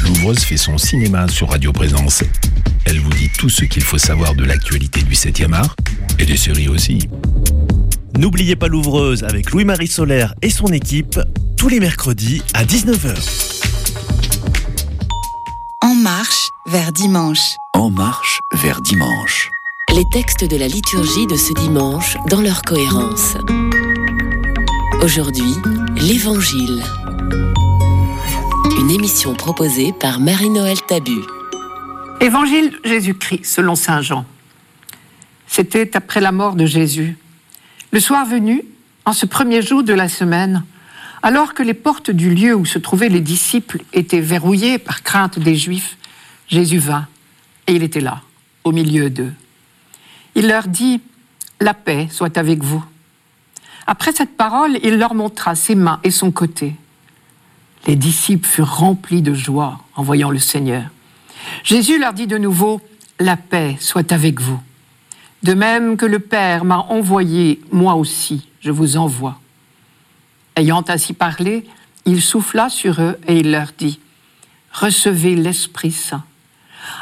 l'ouvreuse fait son cinéma sur Radio Présence. Elle vous dit tout ce qu'il faut savoir de l'actualité du 7e art et des séries aussi. N'oubliez pas l'ouvreuse avec Louis-Marie Solaire et son équipe, tous les mercredis à 19h. En marche vers dimanche. En marche vers dimanche. Les textes de la liturgie de ce dimanche dans leur cohérence. Aujourd'hui, l'Évangile. Une émission proposée par Marie-Noël Tabu. Évangile Jésus-Christ selon saint Jean. C'était après la mort de Jésus. Le soir venu, en ce premier jour de la semaine, alors que les portes du lieu où se trouvaient les disciples étaient verrouillées par crainte des Juifs, Jésus vint, et il était là, au milieu d'eux. Il leur dit « La paix soit avec vous ». Après cette parole, il leur montra ses mains et son côté. Les disciples furent remplis de joie en voyant le Seigneur. Jésus leur dit de nouveau « La paix soit avec vous ». De même que le Père m'a envoyé, moi aussi, je vous envoie. Ayant ainsi parlé, il souffla sur eux et il leur dit « Recevez l'Esprit Saint.